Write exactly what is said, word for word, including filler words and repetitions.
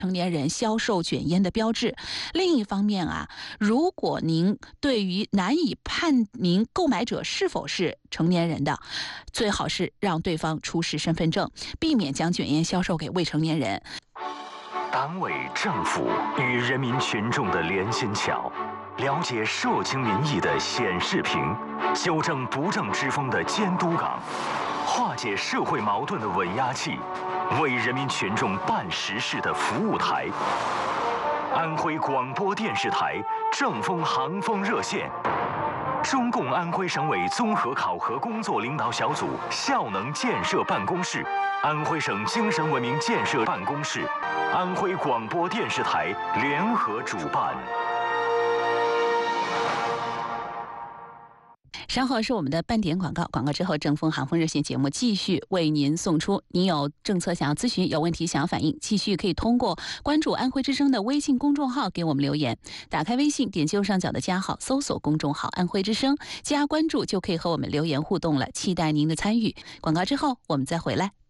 成年人销售卷烟的标志。另一方面啊，如果您对于难以判明购买者是否是成年人的，最好是让对方出示身份证，避免将卷烟销售给未成年人。 党委政府与人民群众的连心桥，了解社情民意的显示屏，纠正不正之风的监督岗，化解社会矛盾的稳压器，为人民群众办实事的服务台。安徽广播电视台正风航风热线，中共安徽省委综合考核工作领导小组效能建设办公室，安徽省精神文明建设办公室，安徽广播电视台联合主办。 稍后是我们的半点广告，广告之后正风航风热线节目继续为您送出。您有政策想要咨询，有问题想要反映，继续可以通过关注安徽之声的微信公众号给我们留言。打开微信，点击右上角的加号，搜索公众号安徽之声，加关注就可以和我们留言互动了，期待您的参与。广告之后我们再回来。